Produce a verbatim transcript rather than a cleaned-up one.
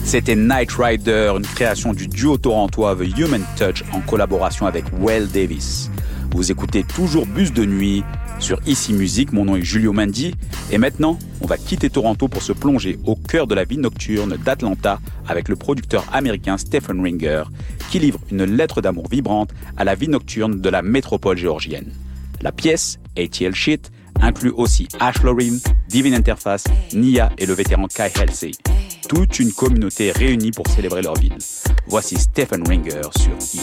C'était Night Rider, une création du duo torontois The Human Touch en collaboration avec Well Davis. Vous écoutez toujours Bus de nuit sur Ici Musique, mon nom est Julio Mendy et maintenant, on va quitter Toronto pour se plonger au cœur de la vie nocturne d'Atlanta avec le producteur américain Stephen Ringer qui livre une lettre d'amour vibrante à la vie nocturne de la métropole géorgienne. La pièce, A T L Shit, inclut aussi Ash Lorin, Divine Interface, Nia et le vétéran Kai Halsey. Toute une communauté réunie pour célébrer leur ville. Voici Stephen Ringer sur